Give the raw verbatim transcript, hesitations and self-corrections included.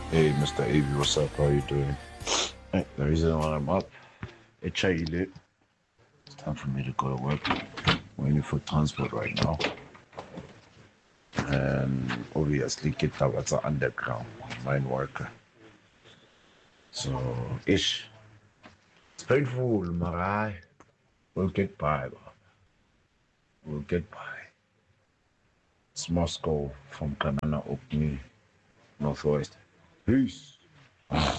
Hey, mister A B, what's up? How you doing? Hey, the reason why I'm up, it's Chile. It's time for me to go to work. Waiting for transport right now. And obviously, get that what's underground, mine worker. So, ish. It's painful, Marai. We'll get by, bro. We'll get by. It's Moscow from Kanana Okni, Northwest. Peace.